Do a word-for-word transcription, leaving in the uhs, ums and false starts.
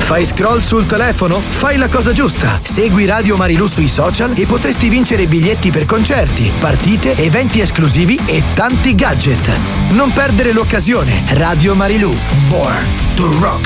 Fai scroll sul telefono? Fai la cosa giusta. Segui Radio Marilù sui social e potresti vincere biglietti per concerti, partite, eventi esclusivi e tanti gadget. Non perdere l'occasione. Radio Marilù. Born to rock.